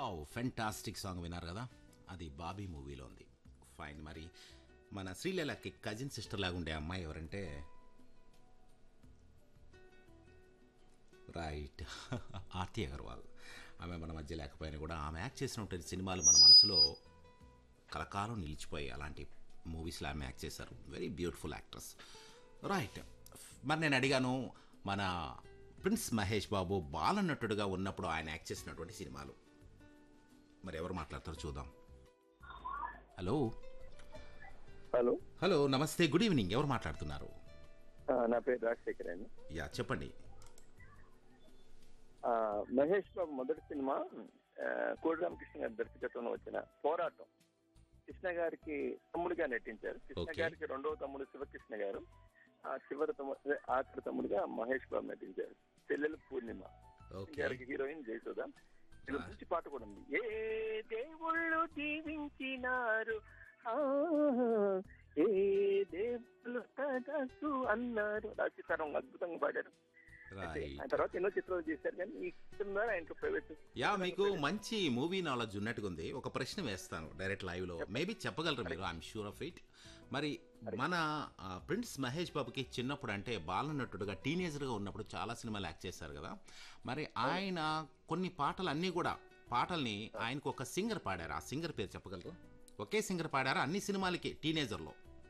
Wow! Fantastic song విన్నారు గదా! అది 'బాబీ' మూవీలో ఉంది. ఫైన్. మరి మన శ్రీలీలకి కజిన్ సిస్టర్ లాగా ఉండే అమ్మాయి ఎవరంటే రైట్. ఆర్తి అగర్వాల్. ఆమె మన మధ్య లేకపోయినా కూడా ఆమె యాక్ట్ చేసినటువంటి సినిమాలు మన మనసులో కలకాలం నిలిచిపోయాయి. అలాంటి మూవీస్లో ఆమె యాక్ట్ చేశారు. Very beautiful actress. రైట్. మరి నేను అడిగాను మన ప్రిన్స్ మహేష్ బాబు బాలనటుడుగా ఉన్నప్పుడు ఆయన యాక్ట్ చేసినటువంటి సినిమాలు. మరి ఎవరు మాట్లాడతారో చూద్దాం. హలో హలో హలో నమస్తే, గుడ్ ఈవినింగ్. ఎవరు మాట్లాడుతున్నారు? నా పేరు రాజశేఖర్ అండి. యా చెప్పండి. మహేష్ బాబు మొదటి సినిమా కోడి రామకృష్ణ గారి దర్శకత్వంలో వచ్చిన పోరాటం. కృష్ణ గారికి తమ్ముడిగా నటించారు. కృష్ణ Okay. గారికి రెండవ తమ్ముడు శివకృష్ణ గారు, చివరి తమ్ముడు ఆఖరి తమ్ముడిగా మహేష్ బాబు నటించారు. చెల్లెలు పూర్ణిమ ఓకే. గారికి హీరోయిన్ జయసుధ. ఇది మంచి పాట కూడా ఉంది. ఏ దేవుళ్ళు దీవించినారు, ఆ, ఏ దేవుళ్ళు తగసు అన్నారు. రాజశేఖరం అద్భుతంగా పాడారు. అయితే రైట్. ఆ తర్వాత ఎన్నో చిత్రాలు చేశారు, కానీ ఈ చిత్రం ద్వారా ఆయన ప్రైవేట్ యా, మీకు మంచి మూవీ నాలెడ్జ్ ఉన్నట్టుగా ఉంది. ఒక ప్రశ్న వేస్తాను డైరెక్ట్ లైవ్లో, మేబీ చెప్పగలరు మీరు. I'm sure of it. మరి మన ప్రిన్స్ మహేష్ బాబుకి చిన్నప్పుడు అంటే బాలనటుడుగా టీనేజర్గా ఉన్నప్పుడు చాలా సినిమాలు యాక్ట్ చేశారు కదా. మరి ఆయన కొన్ని పాటలు అన్నీ కూడా పాటల్ని ఆయనకు ఒక సింగర్ పాడారు. ఆ సింగర్ పేరు చెప్పగలరు? ఒకే సింగర్ పాడారు అన్ని సినిమాలకి టీనేజర్లో.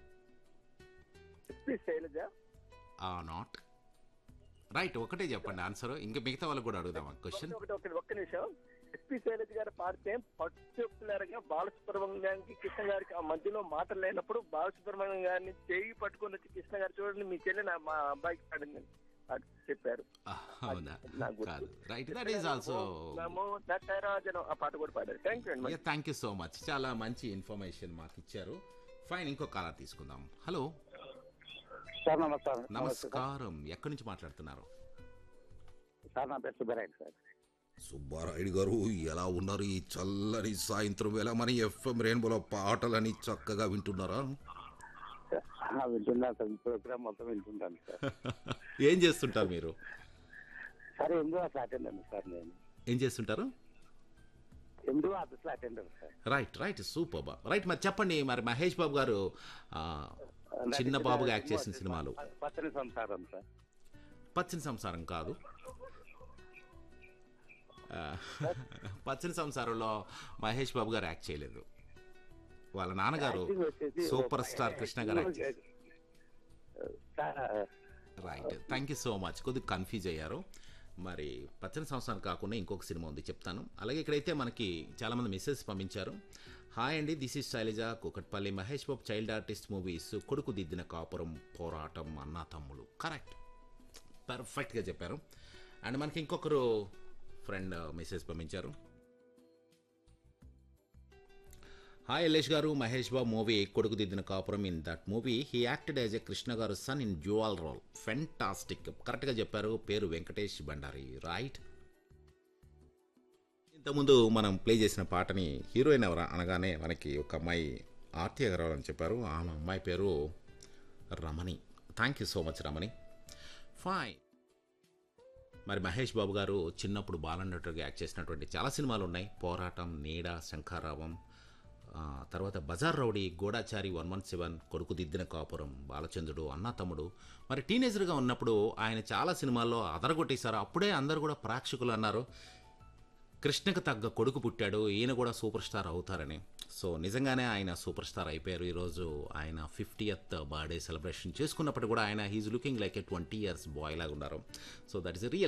ఎస్పీ శైలజ. Not right. ఒకటే చెప్పండి ఆన్సర్, ఇంకా మిగతా వాళ్ళకి కూడా అడుగుదాం క్వశ్చన్. ఒక్క నిమిషం. ఎస్పీ శైలజ గారు పాడితే పర్టికులర్ గా బాలసుబ్రహ్మణ్యానికి కృష్ణ గారికి ఆ మధ్యలో మాటలు లేనప్పుడు బాలసుబ్రహ్మణ్యం గారిని చేయి పట్టుకొని వచ్చి కృష్ణ గారు చూడండి మీ చెల్లి మా అబ్బాయికి పాడింది అని చెప్పారు. అవునా? నాకు గుర్తు. కాదు. రైట్. దట్ ఈస్ ఆల్సో నమో నటరాజను ఆ పాట కూడా పాడారు. థ్యాంక్ యూ అండి. Thank you so much. చాలా మంచి ఇన్ఫర్మేషన్ మాకు ఇచ్చారు. ఫైన్. ఇంకో కాలర్ తీసుకుందాం. హలో సార్ నమస్కారం. నమస్కారం. ఎక్కడి నుంచి మాట్లాడుతున్నారు? సార్ నా పేరు సుబ్బరాయుడు సార్. సుబ్బారాయుడు గారు ఎలా ఉన్నారు ఈ చల్లని సాయంత్రం వేళ? మన ఎఫ్ఎం రెయిన్బోలో పాటలని చక్కగా వింటున్నారా? వింటున్నాను సార్. ప్రోగ్రామ్ మొత్తం వింటుంటాను సార్. ఏం చేస్తుంటారు మీరు? సార్ ఎందుకు అసలు అటెండర్ సార్ నేను. ఏం చేస్తుంటారు? ఎందుకు అసలు attender sir. Right right. Super బా. రైట్. మరి చెప్పండి, మరి మహేష్ బాబు గారు చిన్న బాబుగా యాక్ట్ చేసిన సినిమాలు? పచ్చని సంసారం సార్. పచ్చని సంసారం కాదు. పచ్చని సంసారంలో మహేష్ బాబు గారు యాక్ట్ చేయలేదు. వాళ్ళ నాన్నగారు సూపర్ స్టార్ కృష్ణ గారు యాక్ట్ చేశారు. Right. Thank you so much. కొద్దిగా కన్ఫ్యూజ్ అయ్యారు. మరి పచ్చని సంవత్సరం కాకుండా ఇంకొక సినిమా ఉంది, చెప్తాను. అలాగే ఇక్కడైతే మనకి చాలామంది మెసేజ్ పంపించారు. హాయ్ అండి, this is Shailaja Kukatpally. Mahesh Babu child artist movies కొడుకు దిద్దిన కాపురం, పోరాటం, అన్నా తమ్ముడు. కరెక్ట్, పర్ఫెక్ట్గా చెప్పారు. అండ్ మనకి ఇంకొకరు ఫ్రెండ్ మెసేజ్ పంపించారు. హాయ్ యలేష్ గారు, మహేష్ బాబు మూవీ కొడుకు దిద్దిన కాపురం. In that movie he acted as a Krishna గారు son in dual role. Fantastic. కరెక్ట్గా చెప్పారు. పేరు వెంకటేష్ బండారి. రైట్. ఇంతకుముందు మనం ప్లే చేసిన పాటని హీరోయిన్ ఎవరా అనగానే మనకి ఒక అమ్మాయి ఆర్తి అగర్వాల్ అని చెప్పారు. ఆమె అమ్మాయి పేరు రమణి. Thank you so much Ramani. Fine. మరి మహేష్ బాబు గారు చిన్నప్పుడు బాలనటుడిగా యాక్ట్ చేసినటువంటి చాలా సినిమాలు ఉన్నాయి. పోరాటం, నీడ, శంఖారావం, తర్వాత బజార్ రౌడీ, గూఢాచారి 117, కొడుకు దిద్దిన కాపురం, బాలచంద్రుడు, అన్నా తమ్ముడు. మరి టీనేజర్గా ఉన్నప్పుడు ఆయన చాలా సినిమాల్లో అదరగొట్టేశారు. అప్పుడే అందరూ కూడా ప్రేక్షకులు అన్నారు కృష్ణకు తగ్గ కొడుకు పుట్టాడు, ఈయన కూడా సూపర్ స్టార్ అవుతారని. సో నిజంగానే ఆయన సూపర్ స్టార్ అయిపోయారు. ఈరోజు ఆయన 50th బర్త్డే సెలబ్రేషన్ చేసుకున్నప్పుడు కూడా ఆయన he's looking like a 20 years bye లాగా ఉన్నారు. So that is real